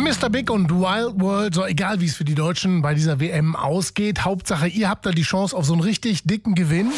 Mr. Big und Wild World, so egal wie es für die Deutschen bei dieser WM ausgeht. Hauptsache, ihr habt da die Chance auf so einen richtig dicken Gewinn.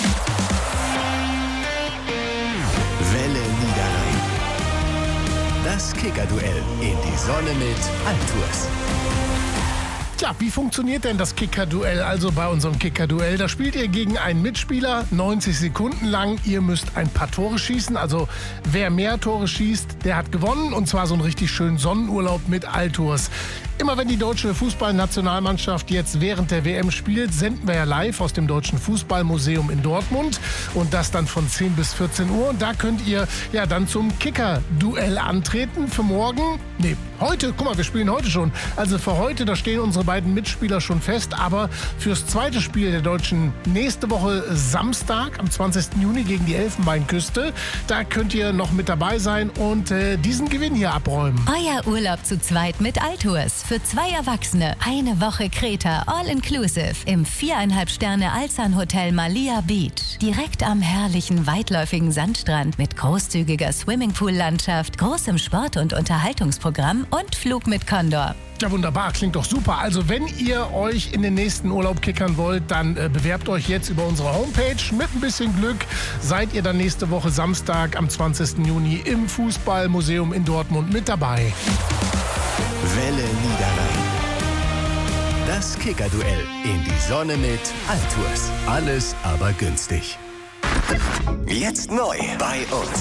Welle Niederrhein. Das Kicker-Duell in die Sonne mit Altours. Tja, wie funktioniert denn das Kicker-Duell? Also bei unserem Kicker-Duell, da spielt ihr gegen einen Mitspieler 90 Sekunden lang. Ihr müsst ein paar Tore schießen. Also wer mehr Tore schießt, der hat gewonnen. Und zwar so einen richtig schönen Sonnenurlaub mit Altours. Immer wenn die deutsche Fußballnationalmannschaft jetzt während der WM spielt, senden wir ja live aus dem Deutschen Fußballmuseum in Dortmund. Und das dann von 10 bis 14 Uhr. Und da könnt ihr ja dann zum Kicker-Duell antreten für morgen. Nee, heute. Guck mal, wir spielen heute schon. Also für heute, da stehen unsere beiden Mitspieler schon fest. Aber fürs zweite Spiel der Deutschen nächste Woche Samstag am 20. Juni gegen die Elfenbeinküste, da könnt ihr noch mit dabei sein und diesen Gewinn hier abräumen. Euer Urlaub zu zweit mit Altours. Für 2 Erwachsene. Eine Woche Kreta, all-inclusive. Im 4,5 Sterne Alsan Hotel Malia Beach. Direkt am herrlichen, weitläufigen Sandstrand mit großzügiger Swimmingpool-Landschaft, großem Sport- und Unterhaltungsprogramm und Flug mit Condor. Ja, wunderbar. Klingt doch super. Also wenn ihr euch in den nächsten Urlaub kickern wollt, dann bewerbt euch jetzt über unsere Homepage. Mit ein bisschen Glück seid ihr dann nächste Woche Samstag am 20. Juni im Fußballmuseum in Dortmund mit dabei. Welle Niederrhein. Das Kicker-Duell in die Sonne mit Altours. Alles aber günstig. Jetzt neu bei uns.